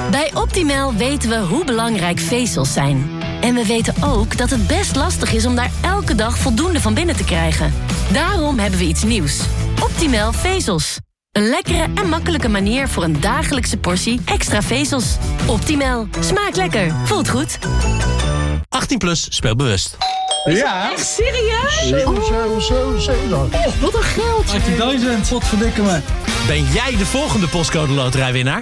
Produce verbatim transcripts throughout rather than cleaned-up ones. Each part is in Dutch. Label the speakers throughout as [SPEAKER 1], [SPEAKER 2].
[SPEAKER 1] Bij Optimal weten we hoe belangrijk vezels zijn. En we weten ook dat het best lastig is om daar elke dag voldoende van binnen te krijgen. Daarom hebben we iets nieuws. Optimal vezels. Een lekkere en makkelijke manier voor een dagelijkse portie extra vezels. Optimal. Smaakt lekker. Voelt goed.
[SPEAKER 2] achttien plus, speel bewust.
[SPEAKER 3] Ja.
[SPEAKER 4] Echt serieus?
[SPEAKER 3] zeven, zeven, zeven, zeven.
[SPEAKER 4] Oh, wat een geld.
[SPEAKER 3] achttien wat verdikken me.
[SPEAKER 2] Ben jij de volgende postcode loterijwinnaar?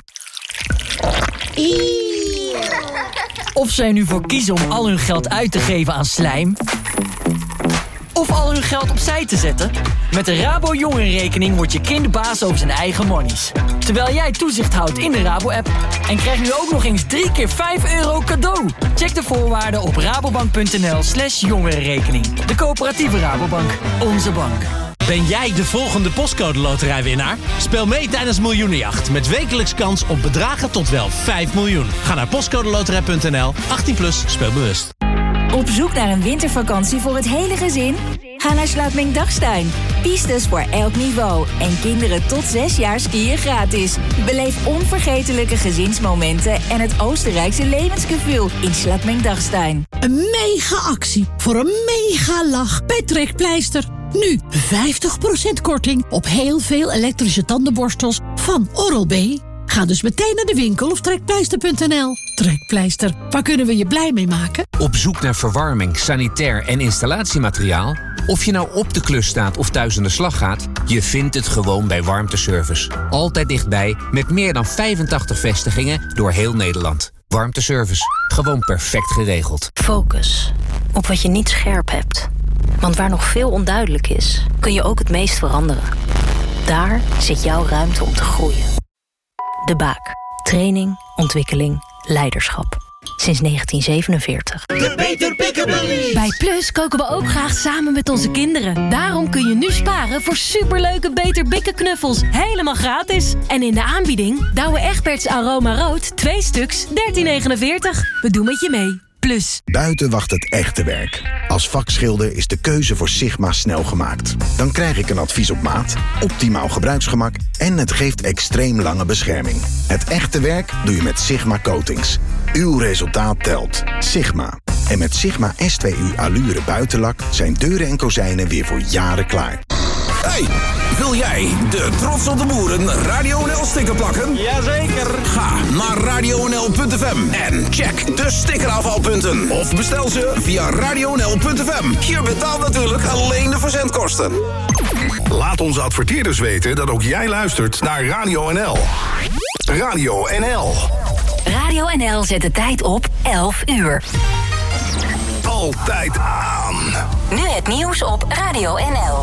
[SPEAKER 5] Of zij nu voor kiezen om al hun geld uit te geven aan slijm, of al hun geld opzij te zetten. Met de Rabo Jongerenrekening wordt je kind de baas over zijn eigen monies. Terwijl jij toezicht houdt in de Rabo-app. En krijg nu ook nog eens drie keer vijf euro cadeau. Check de voorwaarden op rabobank.nl slash jongerenrekening. De coöperatieve Rabobank. Onze bank.
[SPEAKER 2] Ben jij de volgende postcode loterijwinnaar? Speel mee tijdens Miljoenenjacht met wekelijks kans op bedragen tot wel vijf miljoen. Ga naar postcodeloterij punt n l. achttien plus, speel bewust.
[SPEAKER 6] Op zoek naar een wintervakantie voor het hele gezin? Ga naar Slaapming-Dachstein. Pistes voor elk niveau. En kinderen tot zes jaar skiën gratis. Beleef onvergetelijke gezinsmomenten en het Oostenrijkse levensgevoel in Slaapming-Dachstein.
[SPEAKER 4] Een mega-actie voor een mega-lach bij Trekpleister. Nu vijftig procent korting op heel veel elektrische tandenborstels van Oral-B. Ga dus meteen naar de winkel of trekpleister punt n l. Trekpleister, waar kunnen we je blij mee maken?
[SPEAKER 7] Op zoek naar verwarming, sanitair en installatiemateriaal? Of je nou op de klus staat of thuis aan de slag gaat, je vindt het gewoon bij Warmteservice. Altijd dichtbij, met meer dan vijfentachtig vestigingen door heel Nederland. Warmteservice, gewoon perfect geregeld.
[SPEAKER 8] Focus op wat je niet scherp hebt. Want waar nog veel onduidelijk is, kun je ook het meest veranderen. Daar zit jouw ruimte om te groeien. De Baak. Training, ontwikkeling, leiderschap. Sinds negentien zevenenveertig.
[SPEAKER 9] De Beter Pickabilly.
[SPEAKER 1] Bij Plus koken we ook graag samen met onze kinderen. Daarom kun je nu sparen voor superleuke Beter Bikken knuffels. Helemaal gratis. En in de aanbieding Douwe Egberts Aroma Rood. Twee stuks, dertien negenenveertig. We doen met je mee. Plus.
[SPEAKER 10] Buiten wacht het echte werk. Als vakschilder is de keuze voor Sigma snel gemaakt. Dan krijg ik een advies op maat, optimaal gebruiksgemak en het geeft extreem lange bescherming. Het echte werk doe je met Sigma Coatings. Uw resultaat telt. Sigma. En met Sigma S twee U Allure buitenlak zijn deuren en kozijnen weer voor jaren klaar.
[SPEAKER 11] Hey, wil jij de Trots op de Boeren Radio N L sticker plakken?
[SPEAKER 3] Jazeker.
[SPEAKER 11] Ga naar radio n l punt f m en check de stickerafvalpunten. Of bestel ze via radio n l punt f m. Je betaalt natuurlijk alleen de verzendkosten.
[SPEAKER 12] Laat onze adverteerders weten dat ook jij luistert naar Radio N L. Radio N L.
[SPEAKER 8] Radio N L zet de tijd op elf uur.
[SPEAKER 12] Altijd aan.
[SPEAKER 8] Nu het nieuws op Radio N L.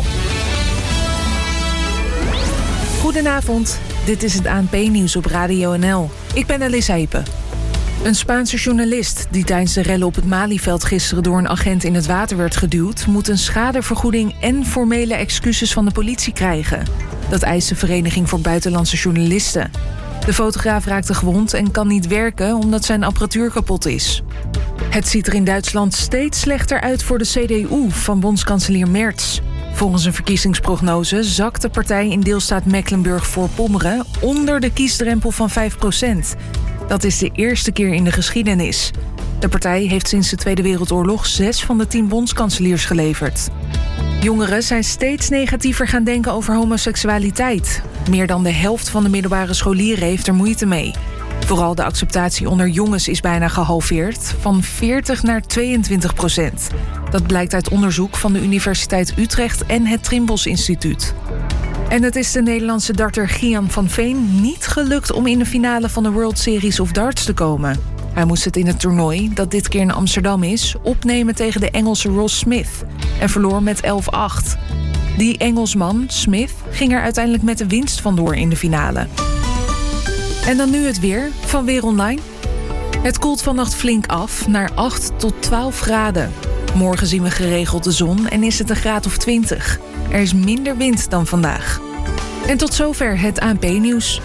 [SPEAKER 13] Goedenavond, dit is het A N P-nieuws op Radio N L. Ik ben Elissa Hepe. Een Spaanse journalist die tijdens de rellen op het Malieveld gisteren door een agent in het water werd geduwd, moet een schadevergoeding en formele excuses van de politie krijgen. Dat eist de Vereniging voor Buitenlandse Journalisten. De fotograaf raakte gewond en kan niet werken omdat zijn apparatuur kapot is. Het ziet er in Duitsland steeds slechter uit voor de C D U van bondskanselier Merz. Volgens een verkiezingsprognose zakt de partij in deelstaat Mecklenburg-Voorpommeren onder de kiesdrempel van vijf procent. Dat is de eerste keer in de geschiedenis. De partij heeft sinds de Tweede Wereldoorlog zes van de tien bondskanseliers geleverd. Jongeren zijn steeds negatiever gaan denken over homoseksualiteit. Meer dan de helft van de middelbare scholieren heeft er moeite mee. Vooral de acceptatie onder jongens is bijna gehalveerd, van veertig naar tweeëntwintig procent. Dat blijkt uit onderzoek van de Universiteit Utrecht en het Trimbos Instituut. En het is de Nederlandse darter Gian van Veen niet gelukt om in de finale van de World Series of Darts te komen. Hij moest het in het toernooi, dat dit keer in Amsterdam is, opnemen tegen de Engelse Ross Smith en verloor met elf acht. Die Engelsman, Smith, ging er uiteindelijk met de winst vandoor in de finale. En dan nu het weer van Weer Online. Het koelt vannacht flink af naar acht tot twaalf graden. Morgen zien we geregeld de zon en is het een graad of twintig. Er is minder wind dan vandaag. En tot zover het A N P-nieuws.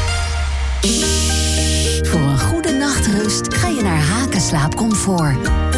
[SPEAKER 14] Voor een goede nachtrust ga je naar Hakenslaap Comfort.